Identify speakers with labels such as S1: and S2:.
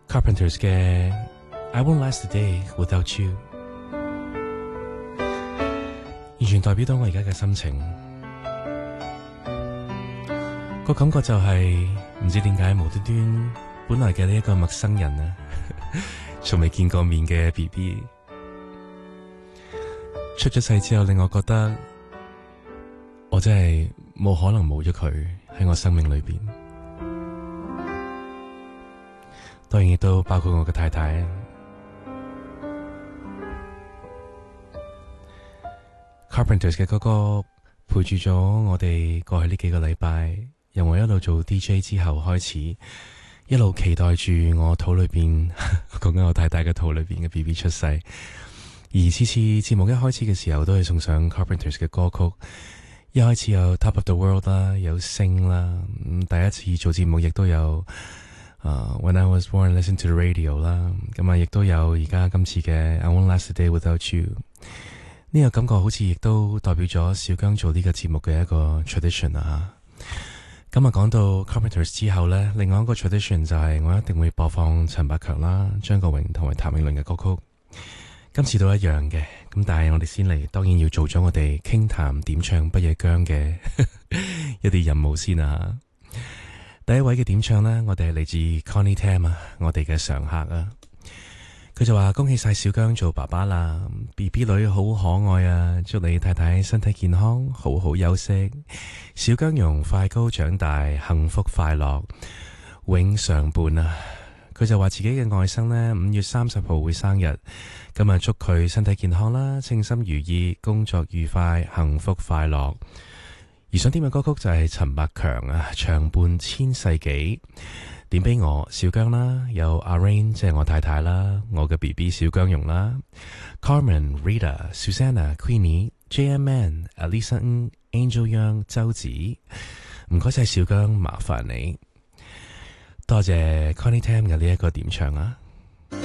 S1: Carpenters 嘅 I Won't Last a Day Without You， 完全代表到我而家嘅心情。個感覺就係唔知點解無端端本來嘅呢一個陌生人啊，從未見過面嘅 BB 出咗世之後，令我覺得我真係冇可能冇咗佢喺我生命裏邊。當然亦都包括我嘅太太。Carpenters 嘅歌歌陪住咗我哋過去呢幾個禮拜，由我一路做 DJ 之後開始，一路期待住我肚裏邊講緊我太太嘅肚裏邊嘅 BB 出世。而次次節目一開始嘅時候，都係送上 Carpenters 嘅歌曲。一開始有 Top of the World 啦，有星啦，第一次做節目亦都有When I Was Born Listen to the Radio 啦，咁啊亦都有而家今次嘅 I Won't Last a Day Without You。呢個感覺好似亦都代表咗小姜做呢個節目嘅一個 tradition 啊。咁啊講到 Carpenters 之後呢，另外一個 tradition 就係我一定會播放陳百強啦、張國榮同埋譚詠麟嘅歌曲。今次都一樣嘅，咁但係我哋先嚟，當然要做咗我哋傾談點唱不夜姜嘅一啲任務先啊。第一位嘅點唱呢，我哋係嚟自 Connie Tam 啊，我哋嘅常客啊。佢就話恭喜晒小姜做爸爸啦 ，BB 女好可愛啊，祝你太太身體健康，好好休息，小姜蓉快高長大，幸福快樂，永常伴啊。佢就話自己嘅外甥呢，5月30號會生日，今日祝佢身體健康啦，稱心如意，工作愉快，幸福快樂。而想點嘅歌曲就係陳百強啊，長伴千世紀，點俾我小姜啦，有阿 Rain 即係我太太啦，我嘅 BB 小姜蓉啦 ，Carmen、Rita、Susanna、Queenie、JMN、Alisa、Angel Young、周子，唔該晒小姜，麻煩你，多謝 Connie Tam 嘅呢一個點唱啊。